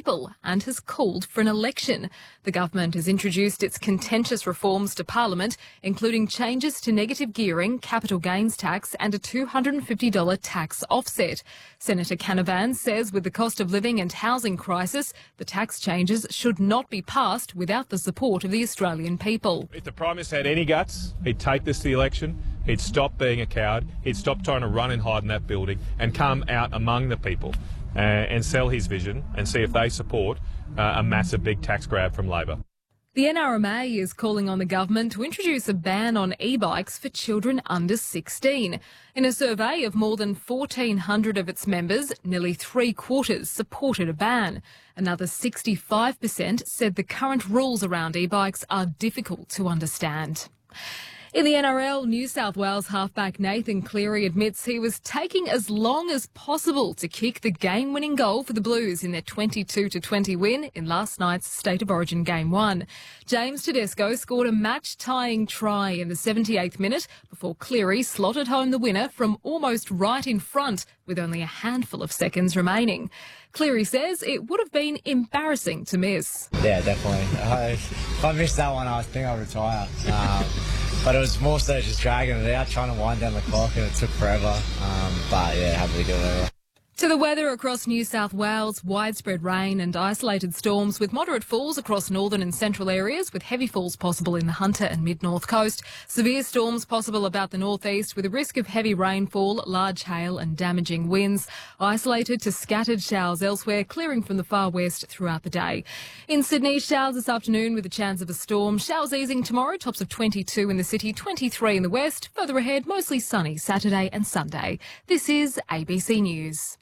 people and has called for an election. The government has introduced its contentious reforms to Parliament, including changes to negative gearing, capital gains tax and a $250 tax offset. Senator Canavan says with the cost of living and housing crisis, the tax changes should not be passed without the support of the Australian people. If the Prime Minister had any guts, he'd take this to the election, he'd stop being a coward, he'd stop trying to run and hide in that building and come out among the people and sell his vision and see if they support a massive big tax grab from Labor. The NRMA is calling on the government to introduce a ban on e-bikes for children under 16. In a survey of more than 1,400 of its members, nearly 3/4 supported a ban. Another 65% said the current rules around e-bikes are difficult to understand. In the NRL, New South Wales halfback Nathan Cleary admits he was taking as long as possible to kick the game-winning goal for the Blues in their 22-20 win in last night's State of Origin Game 1. James Tedesco scored a match-tying try in the 78th minute before Cleary slotted home the winner from almost right in front with only a handful of seconds remaining. Cleary says it would have been embarrassing to miss. Yeah, definitely. If I missed that one, I think I'll retire. But it was more so just dragging it out, trying to wind down the clock, and it took forever. But yeah, happy to do it. To the weather across New South Wales, widespread rain and isolated storms with moderate falls across northern and central areas with heavy falls possible in the Hunter and mid-north coast. Severe storms possible about the northeast with a risk of heavy rainfall, large hail and damaging winds. Isolated to scattered showers elsewhere, clearing from the far west throughout the day. In Sydney, showers this afternoon with a chance of a storm. Showers easing tomorrow, tops of 22 in the city, 23 in the west. Further ahead, mostly sunny Saturday and Sunday. This is ABC News.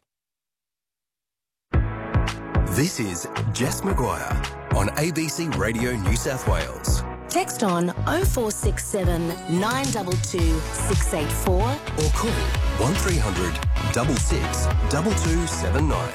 This is Jess Maguire on ABC Radio New South Wales. Text on 0467 922 684 or call 1300 66 2279.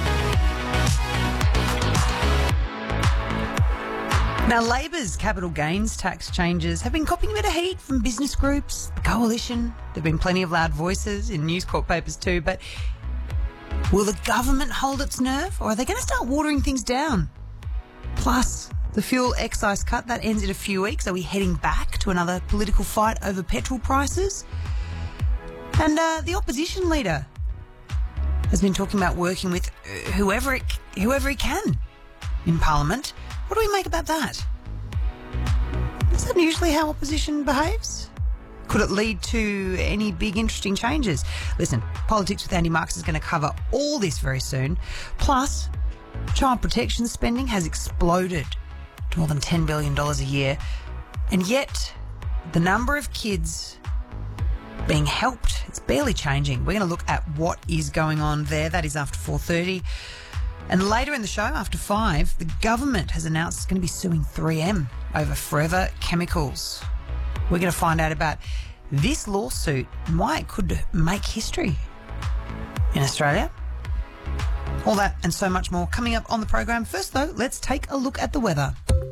Now, Labor's capital gains tax changes have been copying a bit of heat from business groups, the Coalition. There have been plenty of loud voices in News Corp papers too, but will the government hold its nerve, or are they going to start watering things down? Plus, the fuel excise cut, that ends in a few weeks. Are we heading back to another political fight over petrol prices? And the opposition leader has been talking about working with whoever he can in Parliament. What do we make about that? Is that usually how opposition behaves? Could it lead to any big interesting changes? Listen, Politics with Andy Marks is going to cover all this very soon. Plus, child protection spending has exploded to more than $10 billion a year. And yet, the number of kids being helped, it's barely changing. We're going to look at what is going on there. That is after 4:30. And later in the show, after 5, the government has announced it's going to be suing 3M over Forever Chemicals. We're going to find out about this lawsuit and why it could make history in Australia. All that and so much more coming up on the program. First, though, let's take a look at the weather.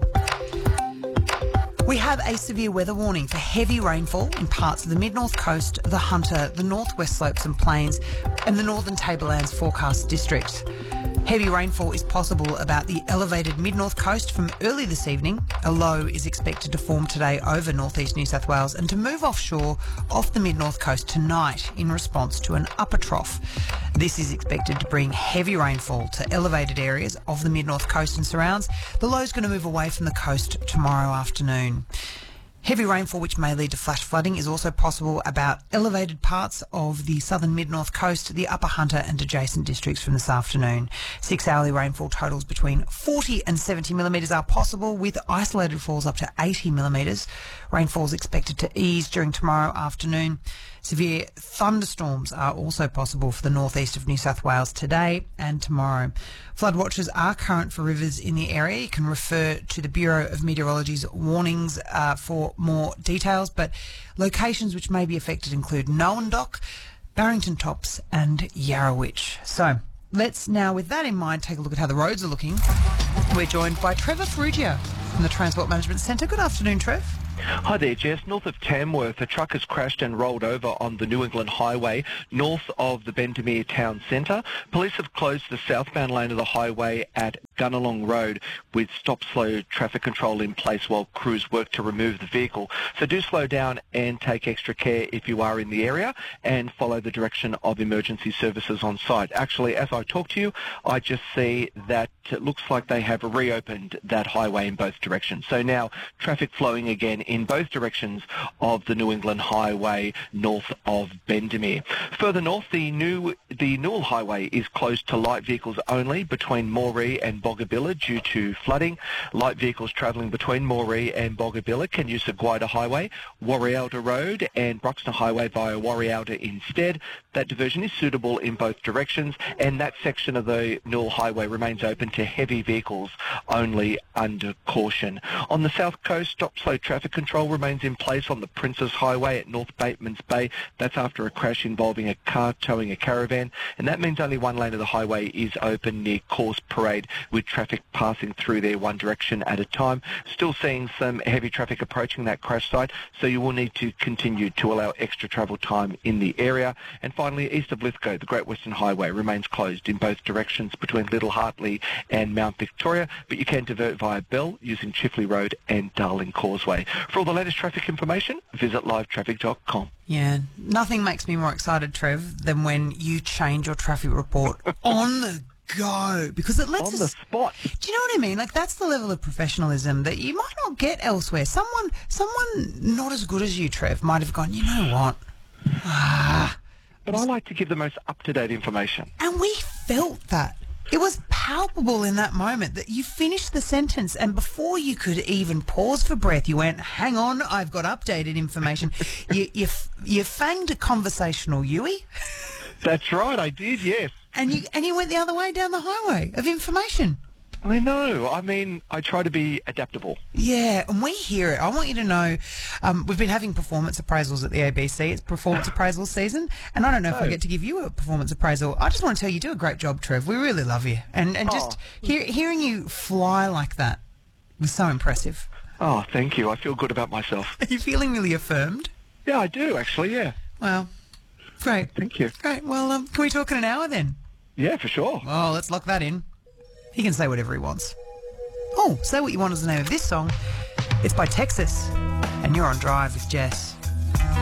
We have a severe weather warning for heavy rainfall in parts of the mid-north coast, the Hunter, the northwest slopes and plains, and the northern Tablelands forecast district. Heavy rainfall is possible about the elevated mid-north coast from early this evening. A low is expected to form today over northeast New South Wales and to move offshore off the mid-north coast tonight in response to an upper trough. This is expected to bring heavy rainfall to elevated areas of the mid-north coast and surrounds. The low is going to move away from the coast tomorrow afternoon. Heavy rainfall, which may lead to flash flooding, is also possible about elevated parts of the southern mid-north coast, the upper Hunter and adjacent districts from this afternoon. 6-hourly rainfall totals between 40 and 70 millimetres are possible, with isolated falls up to 80 millimetres. Rainfall is expected to ease during tomorrow afternoon. Severe thunderstorms are also possible for the northeast of New South Wales today and tomorrow. Flood watches are current for rivers in the area. You can refer to the Bureau of Meteorology's warnings for more details, but locations which may be affected include Nowendock, Barrington Tops and Yarrowitch. So let's now, with that in mind, take a look at how the roads are looking. We're joined by Trevor Ferrugia from the Transport Management Centre. Good afternoon, Trev. Hi there, Jess. North of Tamworth, a truck has crashed and rolled over on the New England Highway north of the Bendemeer Town Centre. Police have closed the southbound lane of the highway at Gunalong Road with stop-slow traffic control in place while crews work to remove the vehicle. So do slow down and take extra care if you are in the area and follow the direction of emergency services on site. Actually, as I talk to you, I just see that it looks like they have reopened that highway in both directions. So now traffic flowing again in both directions of the New England Highway north of Bendemeer. Further north, the Newell Highway is closed to light vehicles only between Moree and Boggabilla due to flooding. Light vehicles travelling between Moree and Boggabilla can use the Guida Highway, Warrialda Road and Bruxner Highway via Warrialda instead. That diversion is suitable in both directions, and that section of the Newell Highway remains open to heavy vehicles only under caution. On the south coast, stop-slow traffic control remains in place on the Princes Highway at North Bateman's Bay. That's after a crash involving a car towing a caravan, and that means only one lane of the highway is open near Course Parade, with traffic passing through there one direction at a time. Still seeing some heavy traffic approaching that crash site, so you will need to continue to allow extra travel time in the area. And finally, east of Lithgow, the Great Western Highway remains closed in both directions between Little Hartley and Mount Victoria, but you can divert via Bell using Chifley Road and Darling Causeway. For all the latest traffic information, visit livetraffic.com. Yeah, nothing makes me more excited, Trev, than when you change your traffic report on the go, because it lets On us... the spot. Do you know what I mean? Like, that's the level of professionalism that you might not get elsewhere. Someone not as good as you, Trev, might have gone, you know what? But I like to give the most up-to-date information. And we felt that. It was palpable in that moment that you finished the sentence, and before you could even pause for breath, you went, hang on, I've got updated information. you fanged a conversational Yui. That's right, I did, yes. And you went the other way down the highway of information. I know. I mean, I try to be adaptable. Yeah, and we hear it. I want you to know, we've been having performance appraisals at the ABC. It's performance appraisal season, and I don't know if I get to give you a performance appraisal. I just want to tell you, do a great job, Trev. We really love you. And just hearing you fly like that was so impressive. Oh, thank you. I feel good about myself. Are you feeling really affirmed? Yeah, I do, actually, yeah. Well, great. Thank you. Great. Well, can we talk in an hour then? Yeah, for sure. Oh, let's lock that in. He can say whatever he wants. Oh, say what you want as the name of this song. It's by Texas, and you're on Drive with Jess.